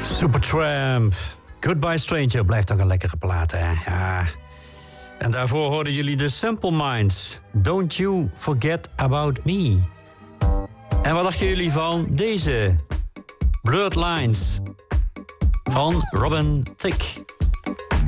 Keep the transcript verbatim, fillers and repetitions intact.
Supertramp. Goodbye Stranger blijft toch een lekkere plaat, hè? Ja. En daarvoor hoorden jullie de Simple Minds. Don't you forget about me. En wat dachten jullie van deze? Blurred Lines van Robin Thicke.